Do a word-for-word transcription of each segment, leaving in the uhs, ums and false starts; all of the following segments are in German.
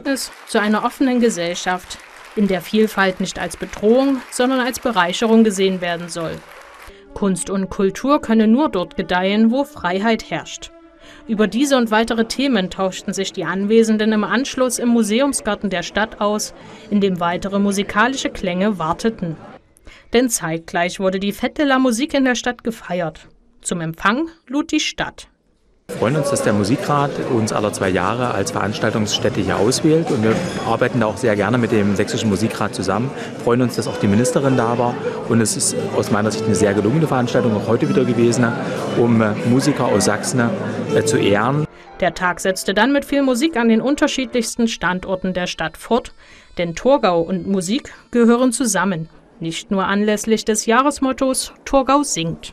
Bekenntnis zu einer offenen Gesellschaft, in der Vielfalt nicht als Bedrohung, sondern als Bereicherung gesehen werden soll. Kunst und Kultur können nur dort gedeihen, wo Freiheit herrscht. Über diese und weitere Themen tauschten sich die Anwesenden im Anschluss im Museumsgarten der Stadt aus, in dem weitere musikalische Klänge warteten. Denn zeitgleich wurde die Fête de la Musique in der Stadt gefeiert. Zum Empfang lud die Stadt. Wir freuen uns, dass der Musikrat uns alle zwei Jahre als Veranstaltungsstätte hier auswählt, und wir arbeiten da auch sehr gerne mit dem Sächsischen Musikrat zusammen. Wir freuen uns, dass auch die Ministerin da war, und es ist aus meiner Sicht eine sehr gelungene Veranstaltung, auch heute wieder gewesen, um Musiker aus Sachsen äh, zu ehren. Der Tag setzte dann mit viel Musik an den unterschiedlichsten Standorten der Stadt fort, denn Torgau und Musik gehören zusammen, nicht nur anlässlich des Jahresmottos Torgau singt.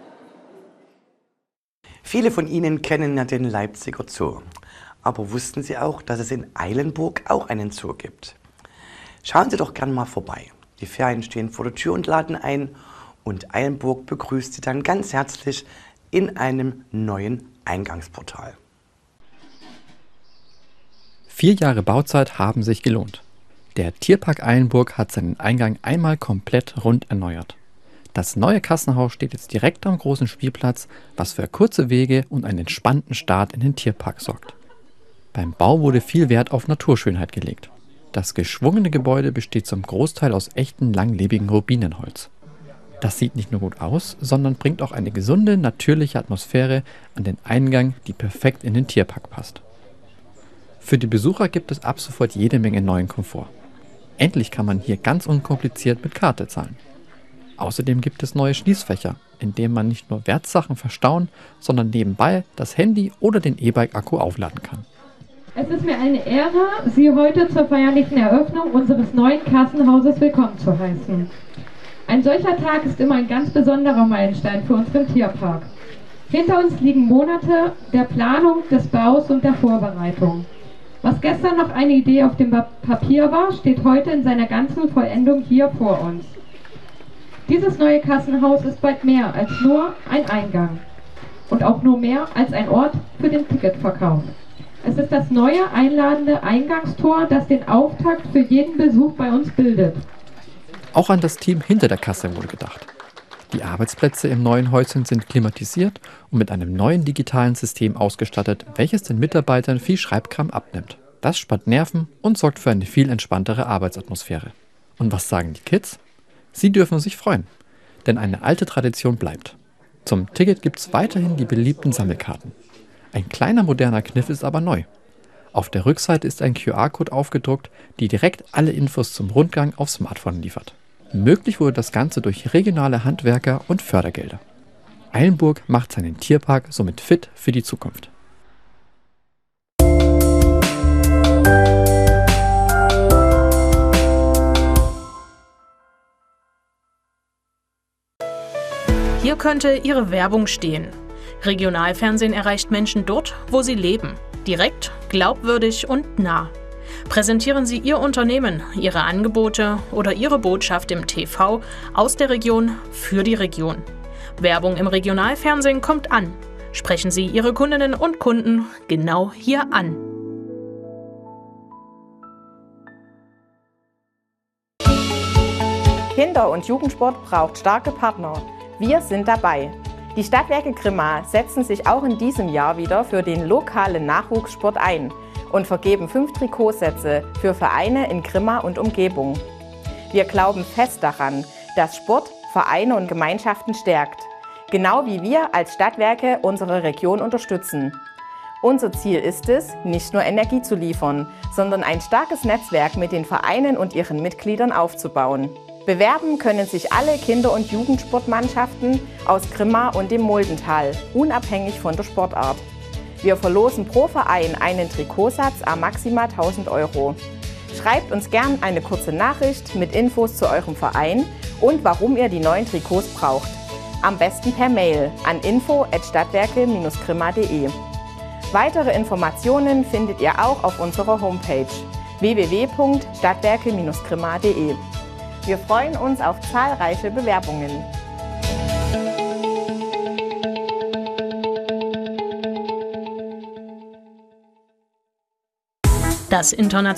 Viele von Ihnen kennen ja den Leipziger Zoo. Aber wussten Sie auch, dass es in Eilenburg auch einen Zoo gibt? Schauen Sie doch gern mal vorbei. Die Ferien stehen vor der Tür und laden ein. Und Eilenburg begrüßt Sie dann ganz herzlich in einem neuen Eingangsportal. Vier Jahre Bauzeit haben sich gelohnt. Der Tierpark Eilenburg hat seinen Eingang einmal komplett rund erneuert. Das neue Kassenhaus steht jetzt direkt am großen Spielplatz, was für kurze Wege und einen entspannten Start in den Tierpark sorgt. Beim Bau wurde viel Wert auf Naturschönheit gelegt. Das geschwungene Gebäude besteht zum Großteil aus echtem langlebigen Rubinenholz. Das sieht nicht nur gut aus, sondern bringt auch eine gesunde, natürliche Atmosphäre an den Eingang, die perfekt in den Tierpark passt. Für die Besucher gibt es ab sofort jede Menge neuen Komfort. Endlich kann man hier ganz unkompliziert mit Karte zahlen. Außerdem gibt es neue Schließfächer, in denen man nicht nur Wertsachen verstauen, sondern nebenbei das Handy oder den E-Bike-Akku aufladen kann. Es ist mir eine Ehre, Sie heute zur feierlichen Eröffnung unseres neuen Kassenhauses willkommen zu heißen. Ein solcher Tag ist immer ein ganz besonderer Meilenstein für unseren Tierpark. Hinter uns liegen Monate der Planung, des Baus und der Vorbereitung. Was gestern noch eine Idee auf dem Papier war, steht heute in seiner ganzen Vollendung hier vor uns. Dieses neue Kassenhaus ist bald mehr als nur ein Eingang und auch nur mehr als ein Ort für den Ticketverkauf. Es ist das neue einladende Eingangstor, das den Auftakt für jeden Besuch bei uns bildet. Auch an das Team hinter der Kasse wurde gedacht. Die Arbeitsplätze im neuen Häuschen sind klimatisiert und mit einem neuen digitalen System ausgestattet, welches den Mitarbeitern viel Schreibkram abnimmt. Das spart Nerven und sorgt für eine viel entspanntere Arbeitsatmosphäre. Und was sagen die Kids? Sie dürfen sich freuen, denn eine alte Tradition bleibt. Zum Ticket gibt es weiterhin die beliebten Sammelkarten. Ein kleiner moderner Kniff ist aber neu. Auf der Rückseite ist ein Q R-Code aufgedruckt, die direkt alle Infos zum Rundgang aufs Smartphone liefert. Möglich wurde das Ganze durch regionale Handwerker und Fördergelder. Eilenburg macht seinen Tierpark somit fit für die Zukunft. Hier könnte Ihre Werbung stehen. Regionalfernsehen erreicht Menschen dort, wo sie leben. Direkt, glaubwürdig und nah. Präsentieren Sie Ihr Unternehmen, Ihre Angebote oder Ihre Botschaft im T V aus der Region für die Region. Werbung im Regionalfernsehen kommt an. Sprechen Sie Ihre Kundinnen und Kunden genau hier an. Kinder- und Jugendsport braucht starke Partner. Wir sind dabei. Die Stadtwerke Grimma setzen sich auch in diesem Jahr wieder für den lokalen Nachwuchssport ein und vergeben fünf Trikotsätze für Vereine in Grimma und Umgebung. Wir glauben fest daran, dass Sport Vereine und Gemeinschaften stärkt, genau wie wir als Stadtwerke unsere Region unterstützen. Unser Ziel ist es, nicht nur Energie zu liefern, sondern ein starkes Netzwerk mit den Vereinen und ihren Mitgliedern aufzubauen. Bewerben können sich alle Kinder- und Jugendsportmannschaften aus Grimma und dem Muldental, unabhängig von der Sportart. Wir verlosen pro Verein einen Trikotsatz à maximal tausend Euro. Schreibt uns gern eine kurze Nachricht mit Infos zu eurem Verein und warum ihr die neuen Trikots braucht. Am besten per Mail an info at stadtwerke Bindestrich grimma punkt de. Weitere Informationen findet ihr auch auf unserer Homepage w w w punkt stadtwerke Bindestrich grimma punkt de. Wir freuen uns auf zahlreiche Bewerbungen. Das internationale